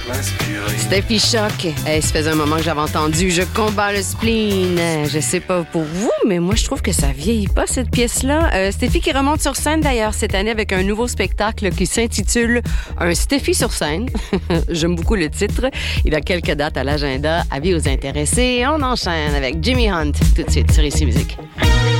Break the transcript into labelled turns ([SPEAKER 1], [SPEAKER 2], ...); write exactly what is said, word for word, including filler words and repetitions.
[SPEAKER 1] Steffi Choc. Hey, ça faisait un moment que j'avais entendu Je combats le spleen. Je sais pas pour vous, mais moi, je trouve que ça vieillit pas, cette pièce-là. Euh, Steffi qui remonte sur scène, d'ailleurs, cette année avec un nouveau spectacle qui s'intitule Un Steffi sur scène. J'aime beaucoup le titre. Il a quelques dates à l'agenda. Avis aux intéressés. On enchaîne avec Jimmy Hunt tout de suite sur Ici Musique.